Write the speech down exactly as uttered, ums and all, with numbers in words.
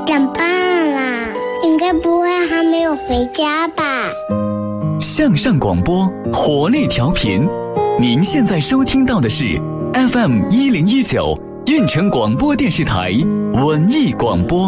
长大啦，应该不会还没有回家吧？ 向上广播，活力调频。您现在收听到的是 F M 一零一九运城广播电视台文艺广播。